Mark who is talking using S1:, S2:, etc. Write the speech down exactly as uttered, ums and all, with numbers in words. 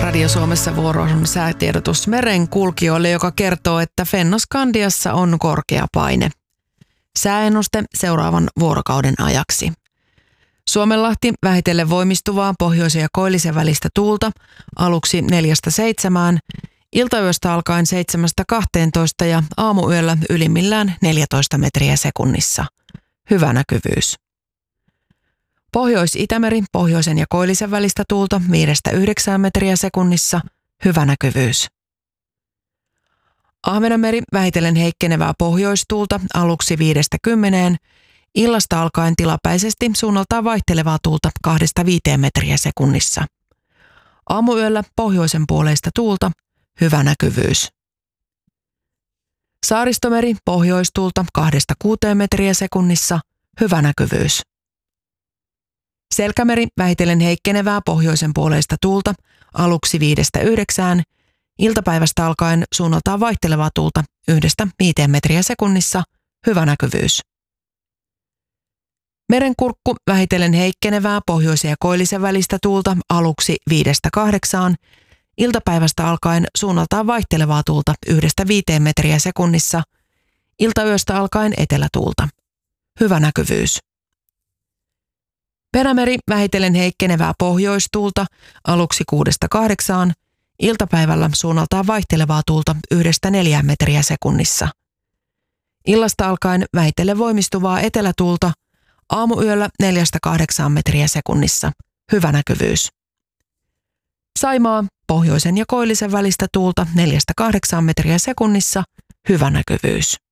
S1: Radio Suomessa vuoroon säätiedotus merenkulkijoille, joka kertoo, että Fennoskandiassa on korkea paine. Sääennuste seuraavan vuorokauden ajaksi. Suomenlahti vähitellen voimistuvaa pohjoisen ja koillisen välistä tuulta aluksi neljästä seitsemään, iltayöstä alkaen seitsemästä kahteentoista ja aamuyöllä ylimmillään neljätoista metriä sekunnissa. Hyvä näkyvyys. Pohjois-Itämeri pohjoisen ja koillisen välistä tuulta viidestä yhdeksään metriä sekunnissa. Hyvä näkyvyys. Ahvenanmeri vähitellen heikkenevää pohjoistuulta aluksi viidestä kymmeneen, illasta alkaen tilapäisesti suunnaltaan vaihtelevaa tuulta kahdesta viiteen metriä sekunnissa. Aamuyöllä pohjoisen puoleista tuulta. Hyvä näkyvyys. Saaristomeri pohjoistuulta kahdesta kuuteen metriä sekunnissa. Hyvä näkyvyys. Selkämeri vähitellen heikkenevää pohjoisen puoleista tuulta aluksi viidestä yhdeksään, iltapäivästä alkaen suunnaltaan vaihtelevaa tuulta yhdestä viiteen metriä sekunnissa. Hyvä näkyvyys. Merenkurkku vähitellen heikkenevää pohjoisen ja koillisen välistä tuulta aluksi viidestä kahdeksaan, iltapäivästä alkaen suunnaltaan vaihtelevaa tuulta yhdestä viiteen metriä sekunnissa, iltayöstä alkaen etelätuulta. Hyvä näkyvyys. Perämeri vähitellen heikkenevää pohjoistuulta aluksi kuudesta kahdeksaan, iltapäivällä suunnaltaan vaihtelevaa tuulta yhdestä neljään metriä sekunnissa. Illasta alkaen vähitellen voimistuvaa etelätuulta, aamuyöllä neljästä kahdeksaan metriä sekunnissa. Hyvä näkyvyys. Saimaa pohjoisen ja koillisen välistä tuulta neljästä kahdeksaan metriä sekunnissa. Hyvä näkyvyys.